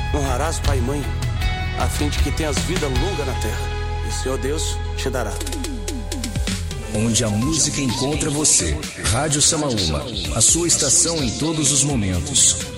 Honrarás pai e mãe, a fim de que tenhas vida longa na terra, e o Senhor Deus te dará. Onde a música encontra você. Rádio Samaúma, a sua estação em todos os momentos.